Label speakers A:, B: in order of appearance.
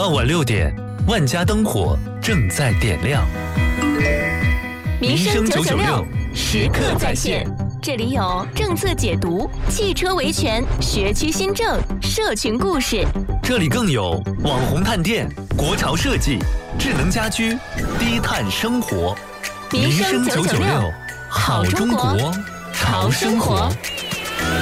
A: 傍晚6点，万家灯火正在点亮。
B: 民生996时刻在线，这里有政策解读、汽车维权、学区新政、社群故事，
A: 这里更有网红探店、国潮设计、智能家居、低碳生活。
B: 民生996，
A: 好中国，潮生活。